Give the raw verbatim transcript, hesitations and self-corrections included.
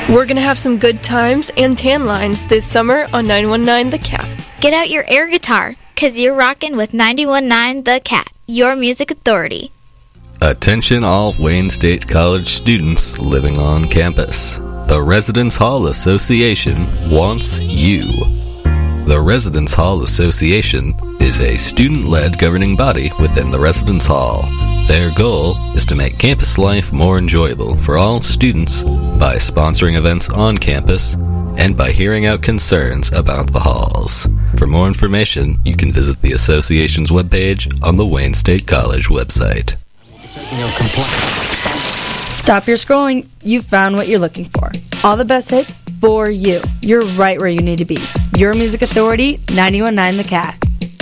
We're going to have some good times and tan lines this summer on nine one nine The Cat. Get out your air guitar, because you're rocking with ninety-one point nine The Cat, your music authority. Attention all Wayne State College students living on campus. The Residence Hall Association wants you. The Residence Hall Association is a student-led governing body within the Residence Hall. Their goal is to make campus life more enjoyable for all students by sponsoring events on campus and by hearing out concerns about the halls. For more information, you can visit the association's webpage on the Wayne State College website. Stop your scrolling. You've found what you're looking for. All the best hits for you. You're right where you need to be. Your music authority, ninety-one point nine The Cat.